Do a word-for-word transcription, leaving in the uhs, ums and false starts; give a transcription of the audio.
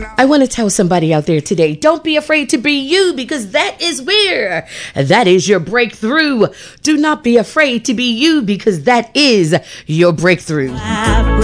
I want to tell somebody out there today, don't be afraid to be you, because that is where, that is your breakthrough. Do not be afraid to be you, because that is your breakthrough.